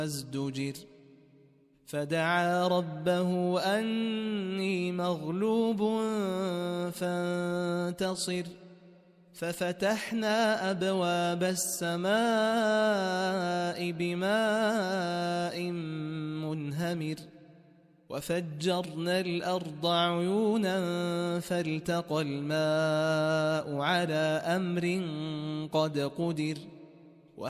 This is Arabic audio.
ازدجر فدعا ربه أني مغلوب فانتصر ففتحنا أبواب السماء بماء منهمر وفجرنا الأرض عيونا فالتقى الماء على أمر قد قدر